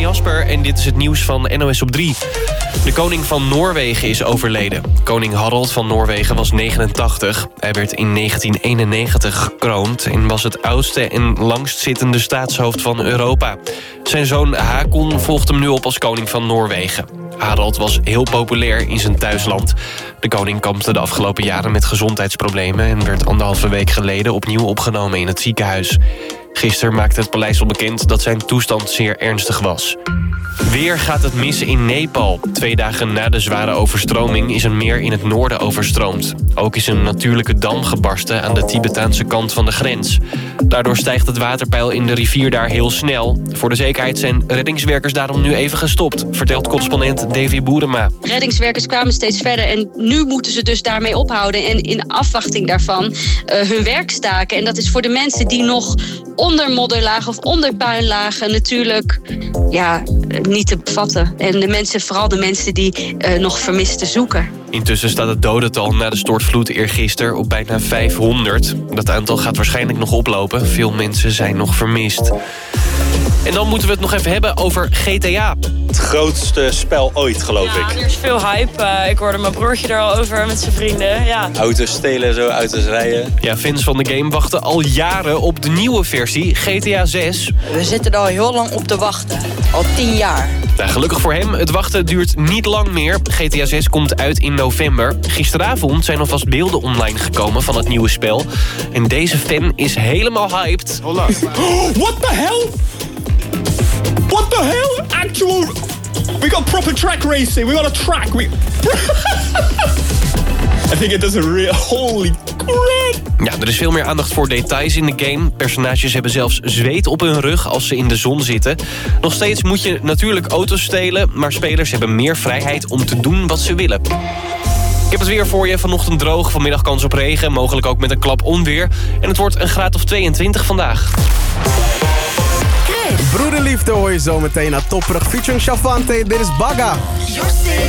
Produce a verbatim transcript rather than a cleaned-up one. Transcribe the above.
Jasper en dit is het nieuws van N O S op drie. De koning van Noorwegen is overleden. Koning Harald van Noorwegen was negenentachtig. Hij werd in negentien eenennegentig gekroond en was het oudste en langstzittende staatshoofd van Europa. Zijn zoon Hakon volgt hem nu op als koning van Noorwegen. Harald was heel populair in zijn thuisland. De koning kampte de afgelopen jaren met gezondheidsproblemen en werd anderhalve week geleden opnieuw opgenomen in het ziekenhuis. Gisteren maakte het paleis al bekend dat zijn toestand zeer ernstig was. Weer gaat het mis in Nepal. Twee dagen na de zware overstroming is een meer in het noorden overstroomd. Ook is een natuurlijke dam gebarsten aan de Tibetaanse kant van de grens. Daardoor stijgt het waterpeil in de rivier daar heel snel. Voor de zekerheid zijn reddingswerkers daarom nu even gestopt, vertelt correspondent Davy Boerema. Reddingswerkers kwamen steeds verder en nu moeten ze dus daarmee ophouden en in afwachting daarvan uh, hun werk staken. En dat is voor de mensen die nog onder modder lagen of onder puin lagen natuurlijk ja, niet te bevatten. En de mensen, vooral de mensen die uh, nog vermisten zoeken. Intussen staat het dodental na de stortvloed eergisteren op bijna vijfhonderd. Dat aantal gaat waarschijnlijk nog oplopen. Veel mensen zijn nog vermist. En dan moeten we het nog even hebben over G T A. Het grootste spel ooit, geloof ja, ik. Er is veel hype. Uh, ik hoorde mijn broertje er al over met zijn vrienden. Ja. Auto's stelen, zo auto's rijden. Ja, fans van de game wachten al jaren op de nieuwe versie, G T A zes. We zitten er al heel lang op te wachten. Al tien jaar. Nou, gelukkig voor hem, het wachten duurt niet lang meer. G T A zes komt uit in november. Gisteravond zijn alvast beelden online gekomen van het nieuwe spel. En deze fan is helemaal hyped. Hold on. What the hell? What the hell? Actual... We got proper track racing. We got a track. We... I think it does a real... Holy crap. Ja, er is veel meer aandacht voor details in de game. Personages hebben zelfs zweet op hun rug als ze in de zon zitten. Nog steeds moet je natuurlijk auto's stelen, maar spelers hebben meer vrijheid om te doen wat ze willen. Ik heb het weer voor je. Vanochtend droog, vanmiddag kans op regen, mogelijk ook met een klap onweer. En het wordt een graad of tweeëntwintig vandaag. Broederliefde hoor je zo meteen naar Topperig featuring Shavante. Dit is Bagga. You're